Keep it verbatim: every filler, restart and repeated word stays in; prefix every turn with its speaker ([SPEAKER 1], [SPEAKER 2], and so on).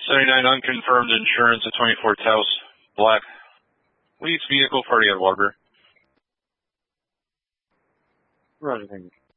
[SPEAKER 1] seventy-nine unconfirmed insurance at twenty-four Taos, black. Leads vehicle party at Waterbury.
[SPEAKER 2] Roger, thank you.